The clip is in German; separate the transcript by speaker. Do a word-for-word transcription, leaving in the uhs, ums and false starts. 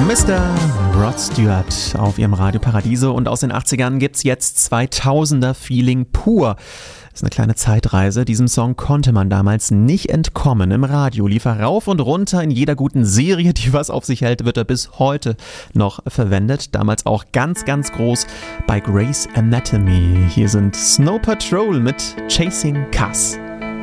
Speaker 1: Mister Rod Stewart auf ihrem Radio Paradiso, und aus den achtzigern gibt's jetzt zweitausender Feeling pur. Das ist eine kleine Zeitreise. Diesem Song konnte man damals nicht entkommen. Im Radio lief er rauf und runter. In jeder guten Serie, die was auf sich hält, wird er bis heute noch verwendet. Damals auch ganz, ganz groß bei Grey's Anatomy. Hier sind Snow Patrol mit Chasing Cass.